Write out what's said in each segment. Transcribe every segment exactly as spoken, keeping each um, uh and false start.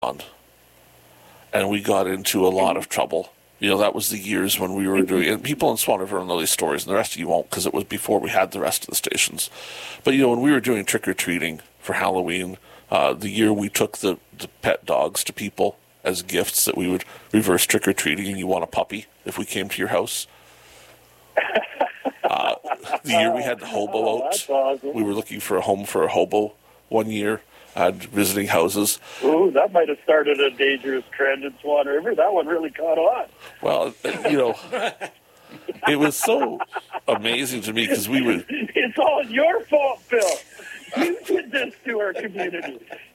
on, and we got into a lot of trouble. You know, that was the years when we were doing, and people in Swan River know these stories, and the rest of you won't because it was before we had the rest of the stations. But, you know, when we were doing trick-or-treating for Halloween, uh, the year we took the, the pet dogs to people as gifts that we would reverse trick-or-treating and you want a puppy if we came to your house. Uh, the year we had the hobo out, awesome. We were looking for a home for a hobo one year, uh, visiting houses. Ooh, that might have started a dangerous trend in Swan River. That one really caught on. Well, you know, it was so amazing to me because we would... It's all your fault, Bill. You did this to our community.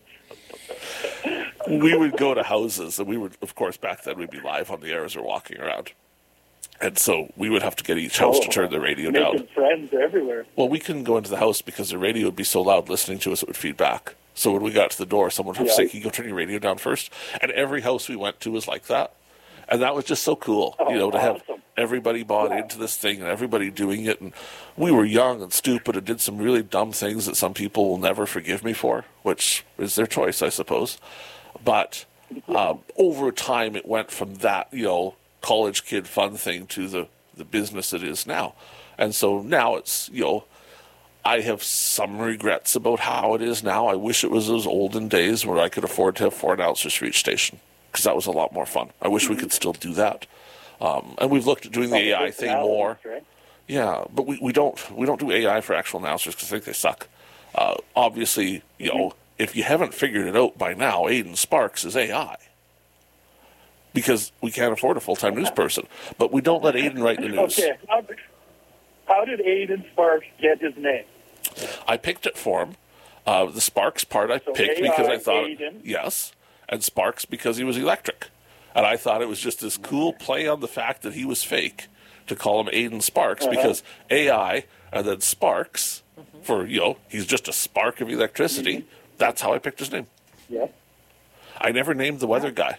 We would go to houses, and we would, of course, back then we'd be live on the air as we're walking around. And so we would have to get each house oh, to turn the radio making down. friends everywhere. Well, we couldn't go into the house because the radio would be so loud listening to us it would feed back. So when we got to the door, someone would have to say, "Can you go turn your radio down first?" And every house we went to was like that. And that was just so cool, oh, you know, to awesome. have everybody bought yeah. into this thing and everybody doing it. And we were young and stupid and did some really dumb things that some people will never forgive me for, which is their choice, I suppose. But um, over time, it went from that, you know, college kid fun thing to the, the business it is now. And so now it's, you know, I have some regrets about how it is now. I wish it was those olden days where I could afford to have four announcers for each station, because that was a lot more fun. I wish we could still do that. Um, and we've looked at doing the A I thing more. Right? Yeah, but we, we don't we don't do A I for actual announcers because I think they suck. Uh, obviously, you know, if you haven't figured it out by now, Aiden Sparks is A I. Because we can't afford a full-time news person. But we don't let Aiden write the news. Okay, how, how did Aiden Sparks get his name? I picked it for him. Uh, the Sparks part I So picked A I, because I thought, Aiden. yes, and Sparks because he was electric. And I thought it was just this cool play on the fact that he was fake to call him Aiden Sparks, Uh-huh. because A I and then Sparks, mm-hmm. for, you know, he's just a spark of electricity. Mm-hmm. That's how I picked his name. Yeah. I never named the weather guy.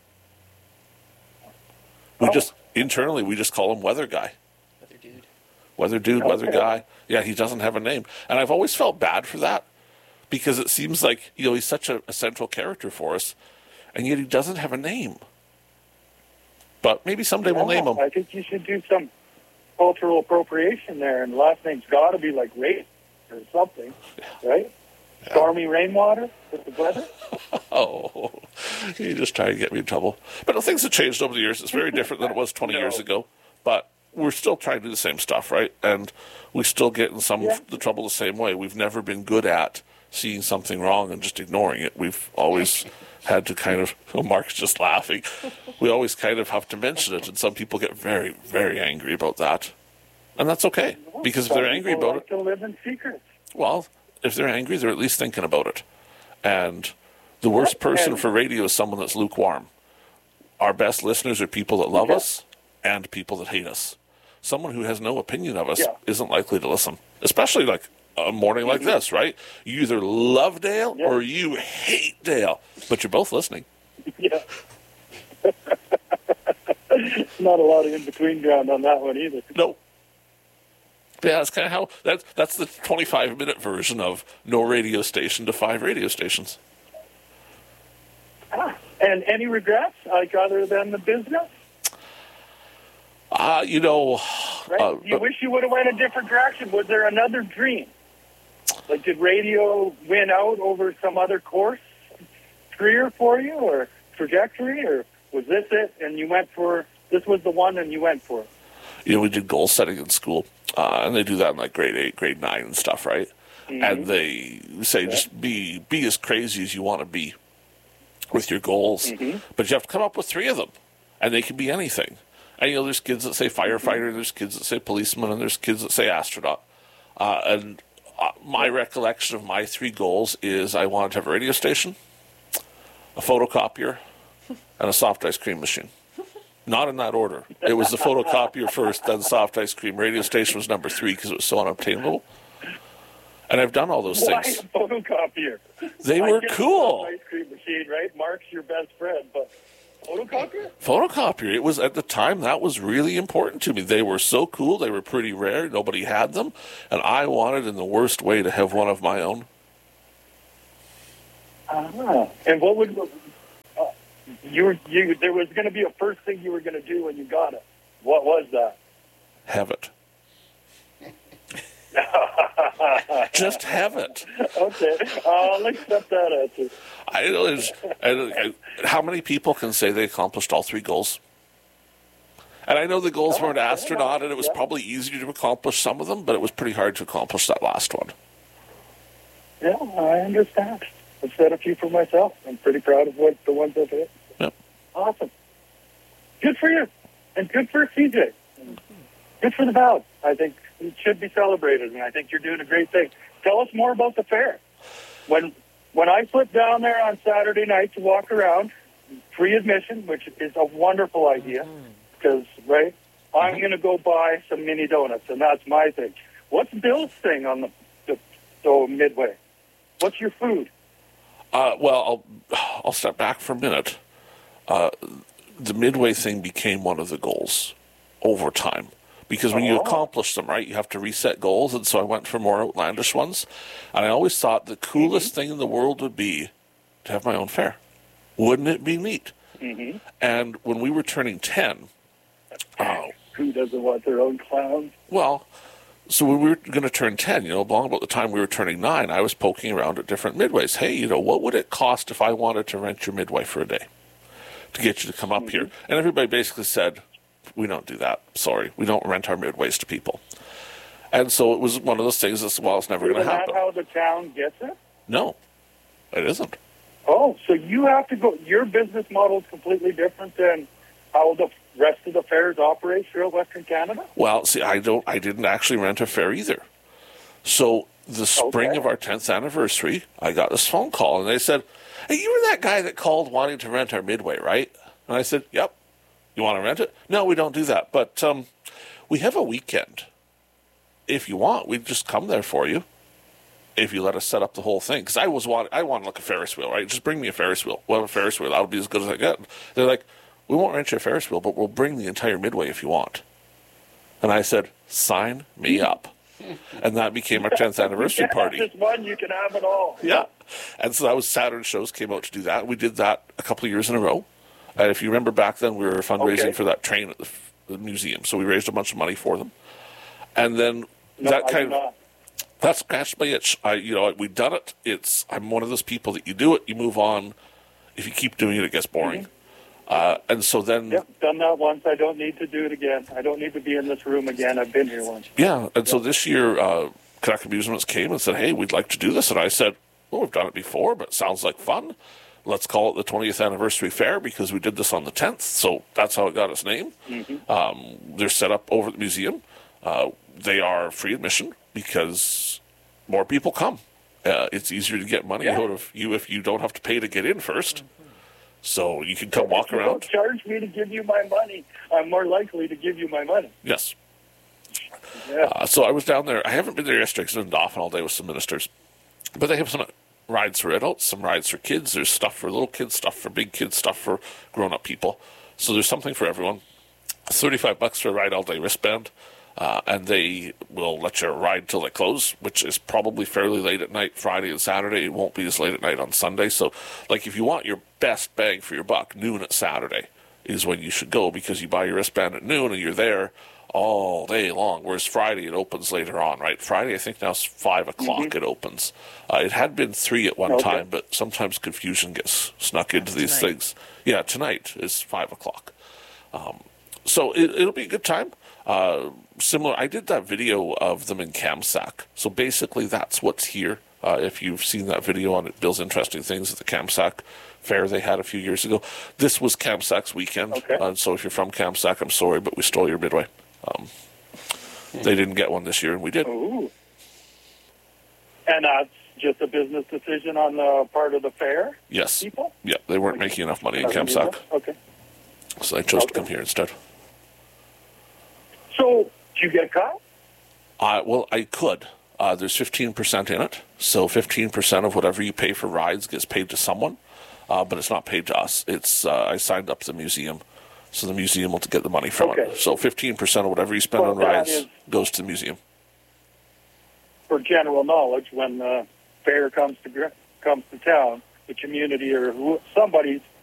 We Oh. just, internally, we just call him Weather Guy. Weather dude. Weather dude, Okay. weather guy. Yeah, he doesn't have a name. And I've always felt bad for that, because it seems like, you know, he's such a, a central character for us, and yet he doesn't have a name. But maybe someday we'll Yeah, name him. I think you should do some cultural appropriation there, and the last name's got to be like Rain or something, right? Yeah. Stormy Rainwater with the weather? Oh, you just try to get me in trouble. But things have changed over the years. It's very different than it was twenty No. years ago. But we're still trying to do the same stuff, right? And we still get in some Yeah. of the trouble the same way. We've never been good at seeing something wrong and just ignoring it. We've always had to kind of, oh, Mark's just laughing. We always kind of have to mention it, and some people get very, very angry about that. And that's okay, because if Some they're angry people about like it, to live in secrets. well, if they're angry, they're at least thinking about it. And the worst person And- for radio is someone that's lukewarm. Our best listeners are people that love Okay. us and people that hate us. Someone who has no opinion of us Yeah. isn't likely to listen, especially like a morning like this, right? You either love Dale Yeah. or you hate Dale, but you're both listening. Yeah. Not a lot of in-between ground on that one either. No. Yeah, that's kind of how, that's, that's the twenty-five minute version of no radio station to five radio stations. Ah, and any regrets, like other than the business? Uh, you know, Right? uh, you wish you would have went a different direction. Was there another dream? Like, did radio win out over some other course career for you, or trajectory, or was this it and you went for, this was the one and you went for it? you know, we did goal setting in school, uh, and they do that in like grade eight, grade nine and stuff, right? Mm-hmm. And they say just be be as crazy as you want to be with your goals, Mm-hmm. but you have to come up with three of them, and they can be anything. And you know, there's kids that say firefighter, there's kids that say policeman, and there's kids that say astronaut. Uh, and uh, my recollection of my three goals is I wanted to have a radio station, a photocopier, and a soft ice cream machine. Not in that order. It was the photocopier first, then soft ice cream. Radio station was number three because it was so unobtainable. And I've done all those Why things. a photocopier? They I were get the cool. Ice cream machine, right? Mark's your best friend, but photocopier? Photocopier. It was, at the time, that was really important to me. They were so cool. They were pretty rare. Nobody had them. And I wanted, in the worst way, to have one of my own. Ah. And what would you were you there was going to be a first thing you were going to do when you got it. What was that? Have it. Just have it. Okay, I'll accept that answer. I know. It's, I, I, how many people can say they accomplished all three goals? And I know the goals weren't astronaut, and it was probably easier to accomplish some of them, but it was pretty hard to accomplish that last one. Yeah, I understand. I've set a few for myself. I'm pretty proud of what the ones I've hit. Yep. Awesome. Good for you, and good for C J. Good for the Valley. I think it should be celebrated, and I think you're doing a great thing. Tell us more about the fair. When when I slipped down there on Saturday night to walk around, free admission, which is a wonderful idea, because, right, I'm going to go buy some mini donuts, and that's my thing. What's Bill's thing on the, the, the Midway? What's your food? Uh, well, I'll, I'll step back for a minute. Uh, the Midway thing became one of the goals over time. Because when you accomplish them, right, you have to reset goals, and so I went for more outlandish ones. And I always thought the coolest mm-hmm. thing in the world would be to have my own fair. Wouldn't it be neat? Mm-hmm. And when we were turning ten... Uh, Who doesn't want their own clowns? Well, so when we were going to turn ten, you know, along about the time we were turning nine, I was poking around at different midways. Hey, you know, what would it cost if I wanted to rent your midway for a day to get you to come up mm-hmm. here? And everybody basically said... We don't do that. Sorry. We don't rent our midways to people. And so it was one of those things that's, well, it's never going to happen. Isn't that how the town gets it? No, it isn't. Oh, so you have to go, your business model is completely different than how the rest of the fairs operate throughout Western Canada? Well, see, I don't, I didn't actually rent a fair either. So the spring okay. of our tenth anniversary, I got this phone call, and they said, hey, you were that guy that called wanting to rent our midway, right? And I said, yep. You want to rent it? No, we don't do that. But um, we have a weekend. If you want, we'd just come there for you. If you let us set up the whole thing. Because I was want, I want like a Ferris wheel, right? Just bring me a Ferris wheel. We'll have a Ferris wheel. That'll be as good as I get. They're like, we won't rent you a Ferris wheel, but we'll bring the entire midway if you want. And I said, sign me up. And that became our tenth anniversary party. Just one, you can have it all. Yeah. And so that was Saturn shows came out to do that. We did that a couple of years in a row. And if you remember back then, we were fundraising okay. for that train at the, the museum. So we raised a bunch of money for them. And then no, that I kind of, that scratched my itch. I, you know, we've done it. It's, I'm one of those people that you do it, you move on. If you keep doing it, it gets boring. Mm-hmm. Uh, and so then... Yep, done that once. I don't need to do it again. I don't need to be in this room again. I've been here once. Yeah, and yep. so this year, uh, Quebec Amusements came and said, hey, we'd like to do this. And I said, well, we've done it before, but it sounds like fun. Let's call it the twentieth anniversary fair because we did this on the tenth, so that's how it got its name. Mm-hmm. Um, they're set up over at the museum. Uh, they are free admission because more people come. Uh, it's easier to get money yeah. out of you if you don't have to pay to get in first. Mm-hmm. So you can come if walk you around. Don't charge me to give you my money. I'm more likely to give you my money. Yes. Yeah. Uh, so I was down there. I haven't been there yesterday because I've been off all day with some ministers. But they have some rides for adults, some rides for kids. There's stuff for little kids, stuff for big kids, stuff for grown-up people. So there's something for everyone. thirty-five bucks for a ride all-day wristband, uh, and they will let you ride till they close, which is probably fairly late at night Friday and Saturday. It won't be as late at night on Sunday. So, like, if you want your best bang for your buck, noon at Saturday is when you should go because you buy your wristband at noon and you're there all day long, whereas Friday it opens later on, right? Friday, I think now it's five o'clock mm-hmm. it opens. Uh, it had been three at one okay. time, but sometimes confusion gets snuck into That's these tonight. things. Yeah, tonight is five o'clock. Um, so it, it'll be a good time. Uh, similar, I did that video of them in Kamsack. So basically that's what's here. Uh, if you've seen that video on it, Bill's Interesting Things at the Kamsack fair they had a few years ago. This was Kamsack's weekend. Okay. Uh, so if you're from Kamsack, I'm sorry, but we stole your midway. Um, they didn't get one this year, and we did. Ooh. And that's just a business decision on the part of the fair? Yes. People? Yeah, they weren't making enough money in Kamsack. Okay. So they chose okay. to come here instead. So, did you get a cut? Uh, well, I could. Uh, there's fifteen percent in it. So fifteen percent of whatever you pay for rides gets paid to someone, uh, but it's not paid to us. It's uh, I signed up to the museum. So the museum will get the money from okay. it. So fifteen percent of whatever you spend well, on rides goes to the museum. For general knowledge, when the fair comes to comes to town, the community or who, somebody's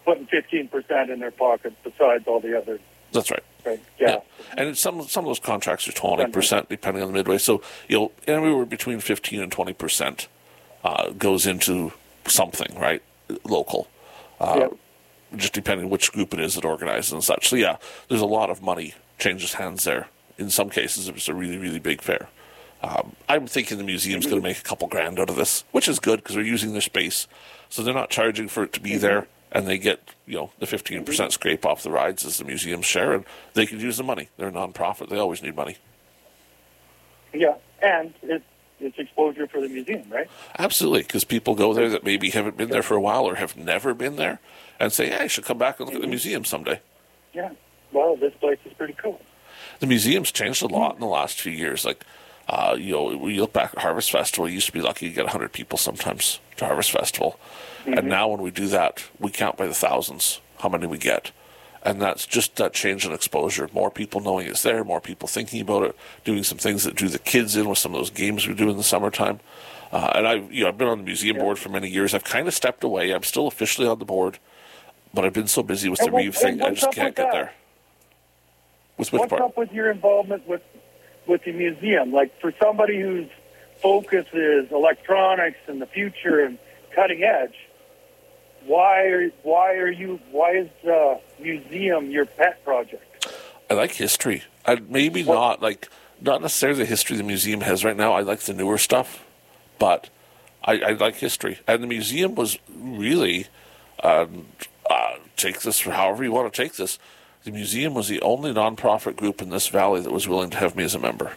putting fifteen percent in their pocket besides all the other. That's right. Right. Yeah. Yeah. And some some of those contracts are twenty percent depending on the midway. So, you know, anywhere between fifteen and twenty percent uh, goes into something, right? Local. Uh, Yep. Just depending which group it is that organizes and such. So, yeah, there's a lot of money changes hands there. In some cases, it's a really, really big fair. Um, I'm thinking the museum's going to make a couple grand out of this, which is good because they're using their space. So they're not charging for it to be there, and they get, you know, the fifteen percent scrape off the rides as the museum's share, and they can use the money. They're a nonprofit. They always need money. Yeah, and it's, it's exposure for the museum, right? Absolutely, because people go there that maybe haven't been there for a while or have never been there and say, hey, I should come back and look at the museum someday. Yeah. Well, this place is pretty cool. The museum's changed a lot in the last few years. Like, uh, you know, when you look back at Harvest Festival, you used to be lucky to get one hundred people sometimes to Harvest Festival. Mm-hmm. And now when we do that, we count by the thousands how many we get. And that's just that change in exposure. More people knowing it's there, more people thinking about it, doing some things that drew the kids in with some of those games we do in the summertime. Uh, and I've, you know, I've been on the museum yeah. board for many years. I've kind of stepped away. I'm still officially on the board, but I've been so busy with and the what, Reeve thing, I just can't get there. With which what's part? up with your involvement with with the museum? Like, for somebody whose focus is electronics and the future and cutting edge, why are why are you why is the museum your pet project? I like history. I maybe what? not like not necessarily the history the museum has right now. I like the newer stuff, but I, I like history. And the museum was really um, uh, take this for however you want to take this. The museum was the only nonprofit group in this valley that was willing to have me as a member.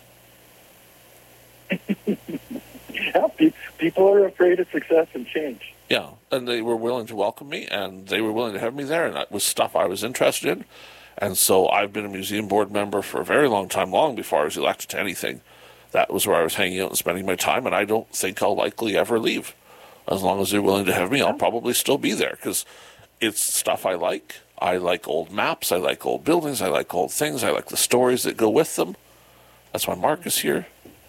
Yeah, people are afraid of success and change. Yeah, and they were willing to welcome me, and they were willing to have me there, and that was stuff I was interested in. And so I've been a museum board member for a very long time, long before I was elected to anything. That was where I was hanging out and spending my time, and I don't think I'll likely ever leave. As long as they're willing to have me, I'll probably still be there, because it's stuff I like. I like old maps, I like old buildings, I like old things, I like the stories that go with them. That's why Mark is here.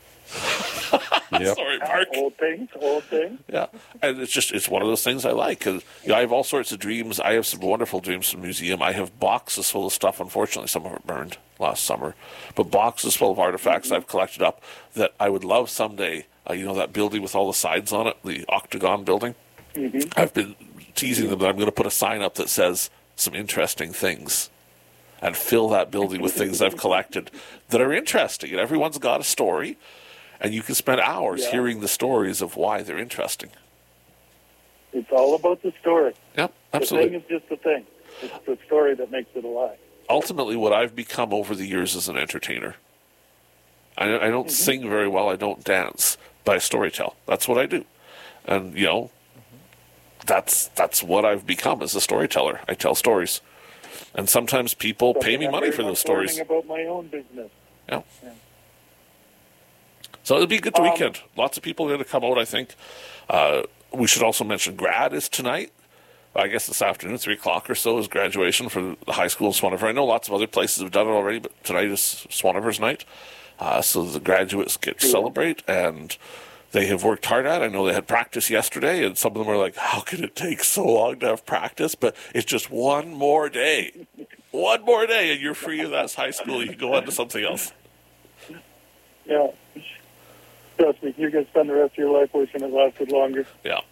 Yep. Sorry, Mark. Old things, old things. Yeah, and it's just, it's one of those things I like. Cause, you know, I have all sorts of dreams. I have some wonderful dreams from the museum. I have boxes full of stuff. Unfortunately, some of it burned last summer. But boxes full of artifacts mm-hmm. I've collected up that I would love someday, uh, you know, that building with all the sides on it, the octagon building. Mm-hmm. I've been teasing them that I'm going to put a sign up that says some interesting things and fill that building with things I've collected that are interesting. And everyone's got a story. And you can spend hours yeah. hearing the stories of why they're interesting. It's all about the story. Yep, absolutely. The thing is just the thing. It's the story that makes it alive. Ultimately, what I've become over the years is an entertainer. I, I don't mm-hmm. sing very well. I don't dance, but I storytell. That's what I do. And, you know, that's that's what I've become as a storyteller. I tell stories. And sometimes people Something pay me I'm money for those stories. About my own business. Yeah. yeah. So it'll be a good um, weekend. Lots of people are going to come out, I think. Uh, we should also mention grad is tonight. I guess this afternoon, three o'clock or so, is graduation for the high school in Swan River. I know lots of other places have done it already, but tonight is Swan River's night. Uh, so the graduates get to celebrate, and they have worked hard at it. I know they had practice yesterday, and some of them are like, how can it take so long to have practice? But it's just one more day. One more day, and you're free of that high school. You can go on to something else. Yeah. Trust me, you're going to spend the rest of your life wishing it lasted longer. Yeah.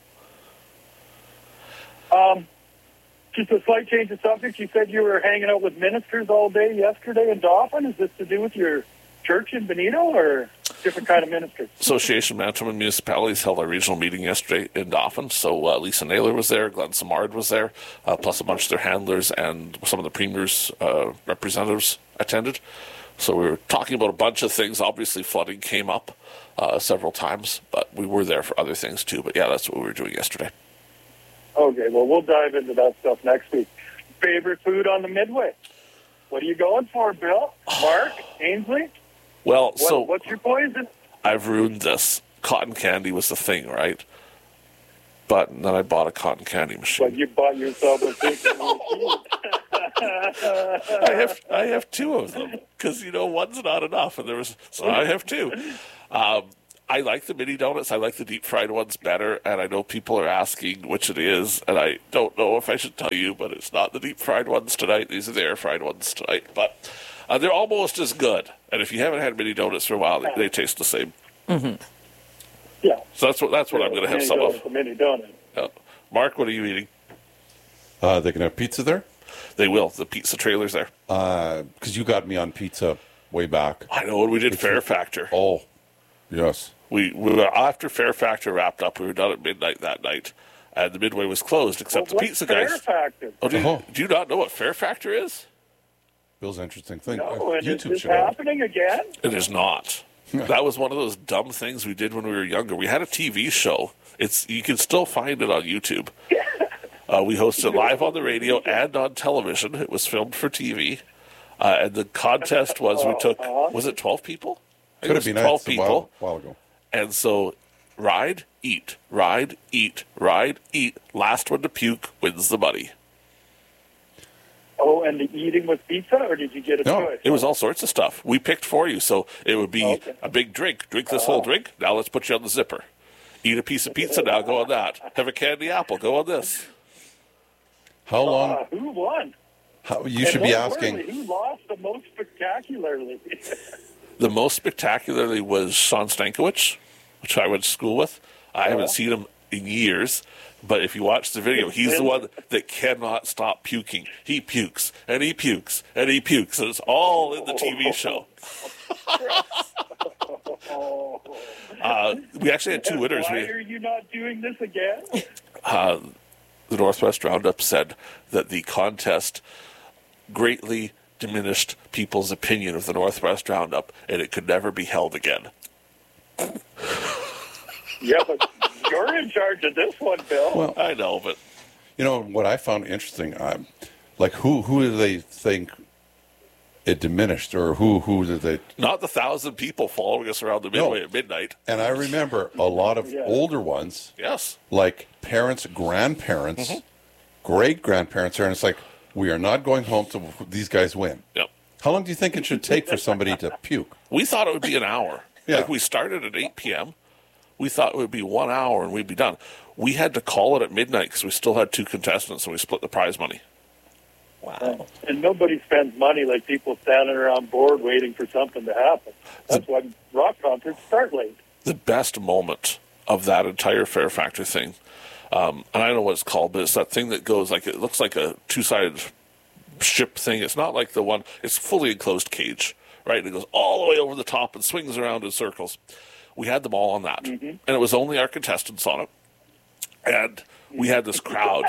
Um, just a slight change of subject. You said you were hanging out with ministers all day yesterday in Dauphin. Is this to do with your church in Benito or different kind of ministry? Association of Manitoba Municipalities held a regional meeting yesterday in Dauphin. So uh, Lisa Naylor was there, Glenn Samard was there, uh, plus a bunch of their handlers and some of the premier's uh, representatives attended. So we were talking about a bunch of things. Obviously, flooding came up uh, several times, but we were there for other things too. But yeah, that's what we were doing yesterday. Okay, well, we'll dive into that stuff next week. Favorite food on the Midway? What are you going for, Bill? Mark? Ainsley? Well, what, so... What's your poison? I've ruined this. Cotton candy was the thing, right? But then I bought a cotton candy machine. But you bought yourself a big machine. I have I have two of them because, you know, one's not enough, and there was so I have two. Um, I like the mini donuts. I like the deep fried ones better, and I know people are asking which it is, and I don't know if I should tell you, but it's not the deep fried ones tonight. These are the air fried ones tonight, but uh, they're almost as good. And if you haven't had mini donuts for a while, they, they taste the same. Mm-hmm. Yeah. So that's what that's what I'm going to have Mini some donut, of. the mini donut. Yeah. Mark, what are you eating? Uh, they can have pizza there? They will. The pizza trailer's there. Because you got me on pizza way back. I know when we did Fair Factor. Oh, yes. We, we were after Fair Factor wrapped up. We were done at midnight that night, and the Midway was closed except Well, the what's pizza Fair guys. Factor? Oh, do, you, Oh. do you not know what Fair Factor is? Bill's interesting thing. No, Uh, and is YouTube this channel. happening again? It is not. That was one of those dumb things we did when we were younger. We had a T V show. It's you can still find it on YouTube. Uh, we hosted it live on the radio and on television. It was filmed for T V, uh, and the contest was we took was it twelve people? I think Could it have was been twelve nice a people, while, while ago. and so ride, eat, ride, eat, ride, eat. Last one to puke wins the money. Oh, and the eating was pizza, or did you get a No, choice? It was all sorts of stuff. We picked for you, so it would be Okay. a big drink. Drink this whole drink. Now let's put you on the zipper. Eat a piece of pizza. Now go on that. Have a candy apple. Go on this. How long? Uh, who won? How, you And should be more asking. importantly, who lost the most spectacularly? The most spectacularly was Sean Stankiewicz, which I went to school with. I haven't seen him in years, but if you watch the video, he's the one that cannot stop puking. He pukes, and he pukes, and he pukes, and it's all in the T V show. Uh, we actually had two winners. Why We, are you not doing this again? uh, the Northwest Roundup said that the contest greatly diminished people's opinion of the Northwest Roundup, and it could never be held again. Yeah, but you're in charge of this one, Bill. Well, I know, but You know what I found interesting? Um, like who who do they think it diminished, or who who did they? not the thousand people following us around the Midway No. at midnight. And I remember a lot of Yeah. older ones, Yes. like parents, grandparents, Mm-hmm. great grandparents, and it's like we are not going home till these guys win. Yep. How long do you think it should take for somebody to puke? We thought it would be an hour. Yeah. Like we started at eight p.m. We thought it would be one hour and we'd be done. We had to call it at midnight because we still had two contestants and we split the prize money. Wow. And nobody spends money like people standing around bored waiting for something to happen. That's why rock concerts start late. The best moment of that entire Fair Factor thing, um, and I don't know what it's called, but it's that thing that goes like, it looks like a two-sided ship thing. It's not like the one, it's fully enclosed cage, right? And it goes all the way over the top and swings around in circles. We had them all on that. Mm-hmm. And it was only our contestants on it. And we had this crowd.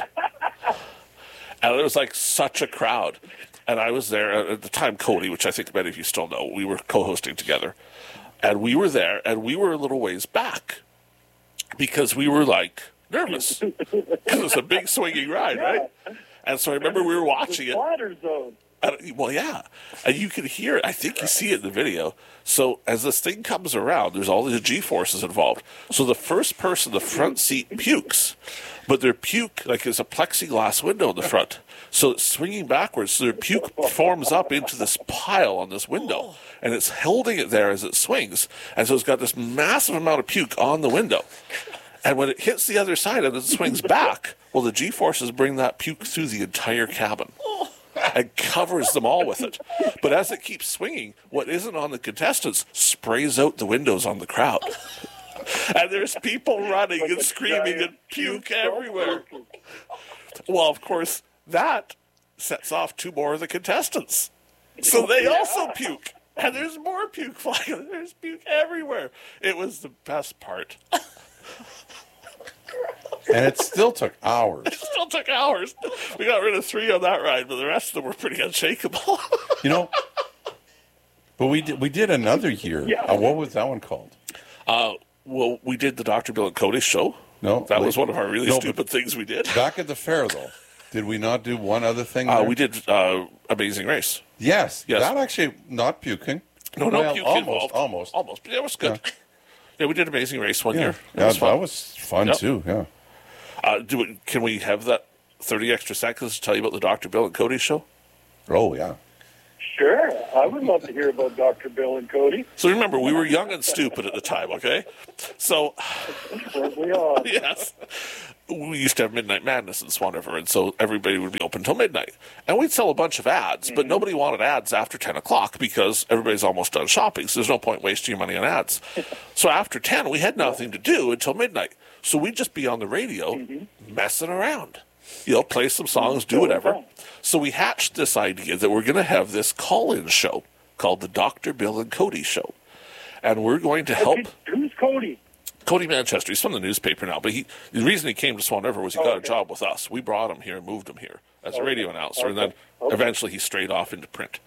And it was like such a crowd. And I was there at the time, Cody, which I think many of you still know, we were co-hosting together. And we were there, and we were a little ways back because we were like nervous because it's a big swinging ride, right? And so I remember we were watching The it. splatter zone. And, well, yeah, and you can hear it. I think you see it in the video. So as this thing comes around, there's all these G forces involved. So the first person, the front seat, pukes, but their puke, like there's a plexiglass window in the front, so it's swinging backwards. So their puke forms up into this pile on this window, and it's holding it there as it swings. And so it's got this massive amount of puke on the window. And when it hits the other side and it swings back, well, the G forces bring that puke through the entire cabin and covers them all with it. But as it keeps swinging, what isn't on the contestants sprays out the windows on the crowd. And there's people running and screaming and puke everywhere. Well, of course, that sets off two more of the contestants. So they also puke. And there's more puke flying. There's puke everywhere. It was the best part. And it still took hours. It still took hours. We got rid of three on that ride, but the rest of them were pretty unshakable. You know, but we did we did another year. Yeah. Uh, what was that one called? Uh, well, we did the Doctor Bill and Cody show. No, That wait. was one of our really No, stupid things we did. Back at the fair, though, did we not do one other thing? Uh, there? we did uh, Amazing Race. Yes. Yes. That actually not puking. No, no Well, puke almost, involved. almost. Almost. But it was good. Yeah. we did Amazing Race one Yeah, year. It yeah, was fun. that was fun Yep. too. Yeah. Uh, do it, can we have that thirty extra seconds to tell you about the Doctor Bill and Cody show? Oh yeah. Sure. I would love to hear about Doctor Bill and Cody. So remember, we were young and stupid at the time, okay? So, Weren't we all? yes. We used to have Midnight Madness in Swan River, and so everybody would be open till midnight. And we'd sell a bunch of ads, but nobody wanted ads after ten o'clock because everybody's almost done shopping, so there's no point wasting your money on ads. So after ten, we had nothing to do until midnight. So we'd just be on the radio mm-hmm. messing around. You know, play some songs, do whatever. So we hatched this idea that we're going to have this call-in show called the Doctor Bill and Cody Show. And we're going to help... Who's Cody? Cody Manchester. He's from the newspaper now, but he the reason he came to Swan River was he got oh, okay. a job with us. We brought him here and moved him here as a okay. radio announcer, okay. and then okay. eventually he strayed off into print.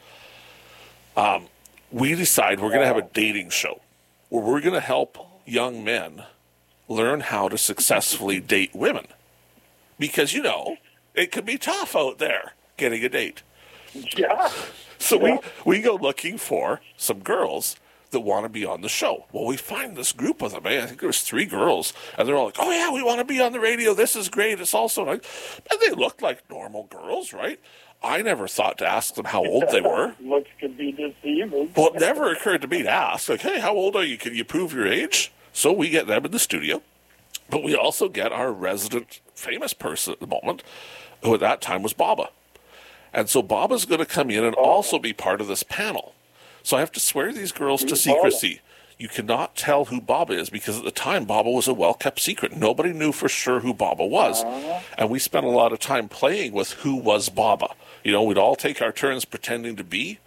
Um, we decide we're going to have a dating show where we're going to help young men learn how to successfully date women. Because, you know, it can be tough out there getting a date. Yeah. So yeah. we, we go looking for some girls that want to be on the show. Well, we find this group of them. Eh? I think there was three girls, and they're all like, oh, yeah, we want to be on the radio. This is great. It's also nice. And they looked like normal girls, right? I never thought to ask them how old they were. Looks could be deceiving. Well, it never occurred to me to ask, like, hey, how old are you? Can you prove your age? So we get them in the studio. But we also get our resident famous person at the moment, who at that time was Baba. And so Baba's going to come in and oh. also be part of this panel. So I have to swear these girls Who's to secrecy. Baba? You cannot tell who Baba is because at the time Baba was a well-kept secret. Nobody knew for sure who Baba was. Uh-huh. And we spent a lot of time playing with who was Baba. You know, we'd all take our turns pretending to be.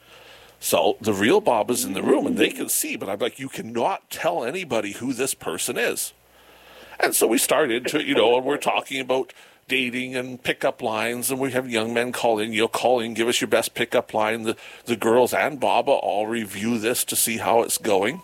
So the real Baba's in the room and they can see, but I'm like, you cannot tell anybody who this person is. And so we started to, you know, and we're talking about dating and pickup lines, and we have young men call in, you know, call in, give us your best pickup line. The, the girls and Baba all review this to see how it's going.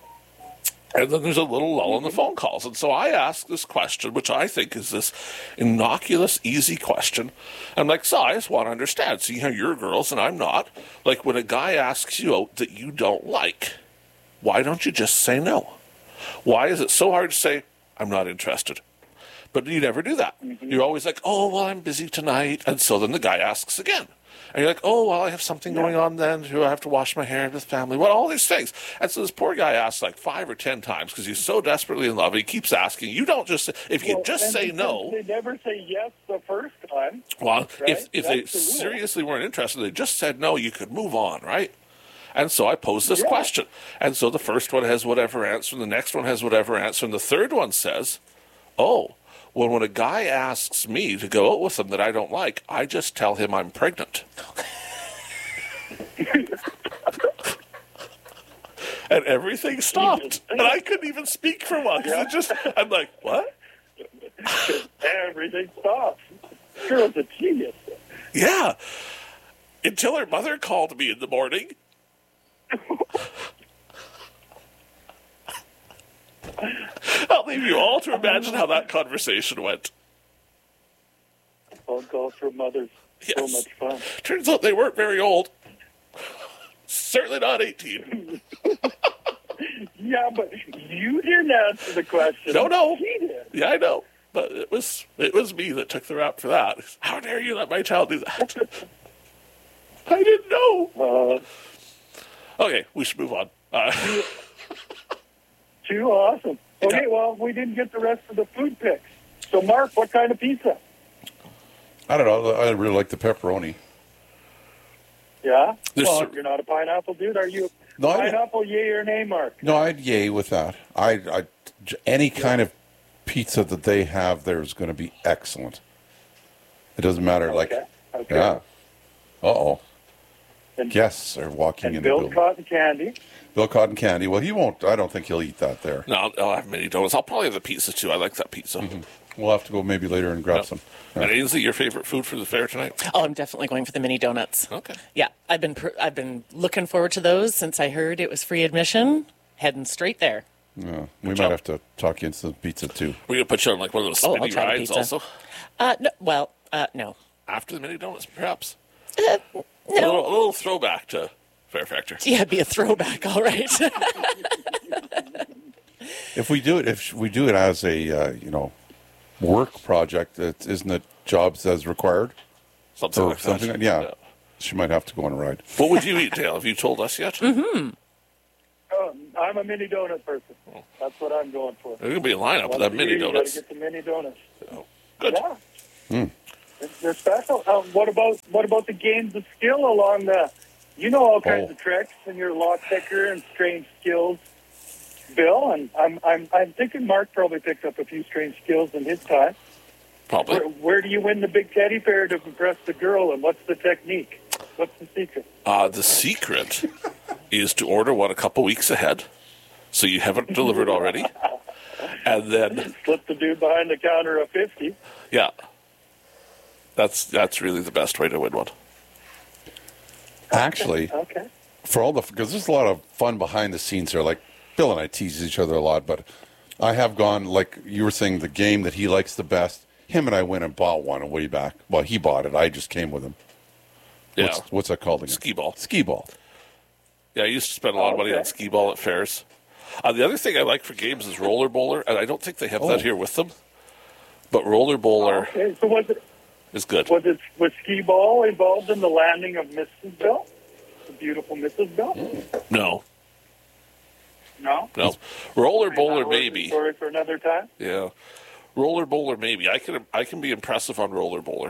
And then there's a little lull in the phone calls. And so I ask this question, which I think is this innocuous, easy question. I'm like, so I just want to understand. See how you're girls and I'm not. Like when a guy asks you out that you don't like, why don't you just say no? Why is it so hard to say, I'm not interested? But you never do that. Mm-hmm. You're always like, oh, well, I'm busy tonight. And so then the guy asks again. And you're like, oh, well, I have something going on then. Do I have to wash my hair with family? What, all these things. And so this poor guy asks like five or ten times because he's so desperately in love. And he keeps asking. You don't just, if you well, just say no. They never say yes the first time. Well, right? if, if they the seriously weren't interested, they just said no, you could move on, right? And so I posed this yeah. question. And so the first one has whatever answer, and the next one has whatever answer, and the third one says, oh, well, when a guy asks me to go out with him that I don't like, I just tell him I'm pregnant. And everything stopped. And I couldn't even speak for once. Yeah. It just, I'm like, what? Everything stopped. Girl's a genius. Yeah. Until her mother called me in the morning. I'll leave you all to imagine how that conversation went. Phone calls from mothers. Yes. So much fun. Turns out they weren't very old. Certainly not eighteen. Yeah, but you didn't answer the question. No, no. He did. Yeah, I know. But it was it was me that took the rap for that. How dare you let my child do that? I didn't know. Uh, okay, we should move on. Uh, too awesome. Okay, yeah. Well, we didn't get the rest of the food picks. So, Mark, what kind of pizza? I don't know. I really like the pepperoni. Yeah? There's Well, some- you're not a pineapple dude. Are you No, I- pineapple, yay or nay, Mark? No, I'd yay with that. I, I any kind of pizza that they have there is going to be excellent. It doesn't matter. Like, Okay. okay. yeah. Uh oh. And, Guests are walking and in Bill the building. Cotton Candy. Bill Cotton Candy. Well, he won't. I don't think he'll eat that there. No, I'll, I'll have mini donuts. I'll probably have the pizza too. I like that pizza. Mm-hmm. We'll have to go maybe later and grab Yep. some. And Ainsley, your favorite food for the fair tonight? Oh, I'm definitely going for the mini donuts. Okay. Yeah, I've been pr- I've been looking forward to those since I heard it was free admission. Heading straight there. Yeah, we job. might have to talk you into the pizza too. We're going to put you on like one of those Oh, I'll spinny try the rides pizza. also? Uh, no, well, uh, no. After the mini donuts, perhaps? Uh, A, no. little, a little throwback to Fair Factor. Yeah, it'd be a throwback, all right. If we do it, if we do it as a uh, you know work project, it, isn't it jobs as required? Something Or like something that. like- yeah. She might have to go on a ride. What would you eat, Dale? Have you told us yet? Mm-hmm. Oh, I'm a mini donut person. That's what I'm going for. There's going to be a lineup of Once that a mini year, you donuts. gotta get the mini donuts. Oh, good. Yeah. Hmm. They're- They're special. Um, what about what about the games of skill along the? You know all kinds Oh. of tricks, and you're lock picker and strange skills, Bill. And I'm I'm I'm thinking Mark probably picked up a few strange skills in his time. Probably. Where, where do you win the big teddy bear to impress the girl, and what's the technique? What's the secret? Uh, the secret is to order one a couple weeks ahead, so you have it delivered already, and then Slip the dude behind the counter a fifty. yeah, that's that's really the best way to win one. Actually, Okay. for all the because there's a lot of fun behind the scenes here. Like Bill and I tease each other a lot, but I have gone like you were saying the game that he likes the best. Him and I went and bought one way back. Well, he bought it. I just came with him. Yeah, What's, what's that called again? skee ball. Skee ball. Yeah, I used to spend a lot of money Okay. on skee ball at fairs. Uh, the other thing I like for games is roller bowler, and I don't think they have Oh. that here with them. But roller bowler Okay. So was it is good. was it was skee ball involved in the landing of Missus Bill, the beautiful Missus Bill? No, No. no, roller That bowler was a maybe. Story for another time. Yeah, roller bowler maybe. I can I can be impressive on roller bowler.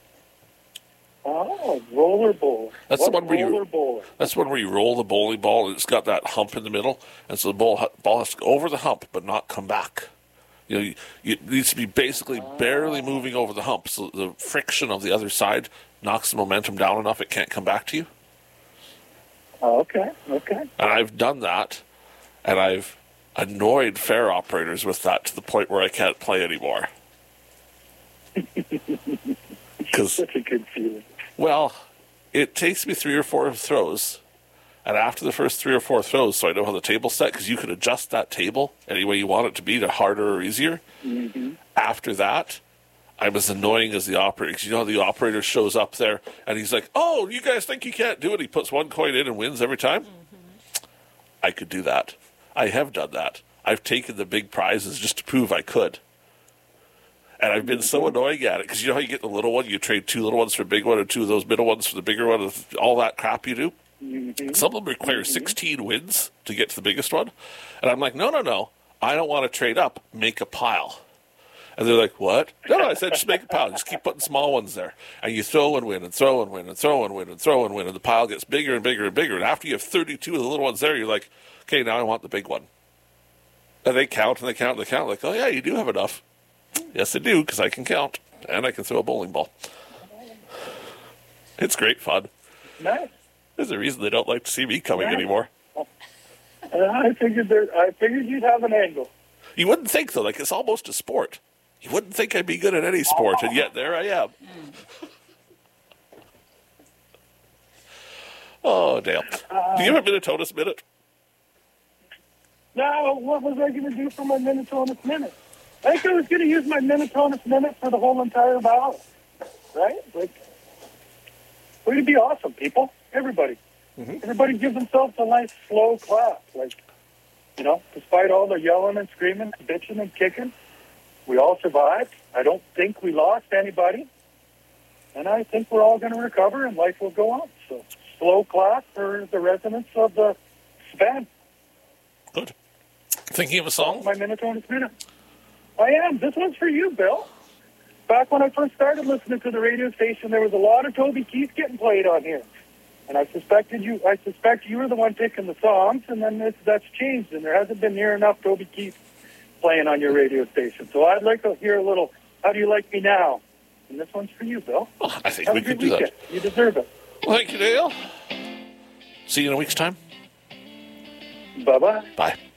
Oh, roller bowler. That's the What one where you- roller bowler. That's when where you roll the bowling ball and it's got that hump in the middle, and so the ball ball has to go over the hump but not come back. You know, you, you, it needs to be basically barely moving over the hump, so the friction of the other side knocks the momentum down enough it can't come back to you. Oh, okay. Okay. And I've done that, and I've annoyed fair operators with that to the point where I can't play anymore. Because Such a good feeling. well, it takes me three or four throws, and after the first three or four throws, so I know how the table's set, because you can adjust that table any way you want it to be, to harder or easier. Mm-hmm. After that, I'm as annoying as the operator, because you know how the operator shows up there, and he's like, oh, you guys think you can't do it? He puts one coin in and wins every time. Mm-hmm. I could do that. I have done that. I've taken the big prizes just to prove I could. And I've been so annoying at it, because you know how you get the little one, you trade two little ones for a big one, and two of those middle ones for the bigger one, and all that crap you do. Mm-hmm. Some of them require sixteen wins to get to the biggest one. And I'm like, no, no, no. I don't want to trade up. Make a pile. And they're like, what? No, no, I said just make a pile. Just keep putting small ones there. And you throw and win and throw and win and throw and win and throw and win. And the pile gets bigger and bigger and bigger. And after you have thirty-two of the little ones there, you're like, okay, now I want the big one. And they count and they count and they count. Like, oh, yeah, you do have enough. Yes, I do, because I can count. And I can throw a bowling ball. It's great fun. Nice. There's a reason they don't like to see me coming Right. anymore. Uh, I figured there. I figured you'd have an angle. You wouldn't think, though, like it's almost a sport. You wouldn't think I'd be good at any sport, and yet there I am. Oh, Dale. Do you have a Minnetonus minute? Now, what was I going to do for my Minnetonus minute? I think I was going to use my Minnetonus minute for the whole entire ballot. Right? Like, would it be awesome, people? Everybody. Mm-hmm. Everybody give themselves a nice slow clap. Like, you know, despite all the yelling and screaming, and bitching and kicking, we all survived. I don't think we lost anybody. And I think we're all going to recover and life will go on. So, slow clap for the residents of the span. Good. Thinking of a song? My Minnetonus minute. I am. This one's for you, Bill. Back when I first started listening to the radio station, there was a lot of Toby Keith getting played on here. And I suspected you. I suspect you were the one picking the songs, and then it's, that's changed, and there hasn't been near enough Toby Keith playing on your radio station. So I'd like to hear a little. How do you like me now? And this one's for you, Bill. Oh, I think Have we a could good do weekend. that. You deserve it. Well, thank you, Dale. See you in a week's time. Bye bye. Bye.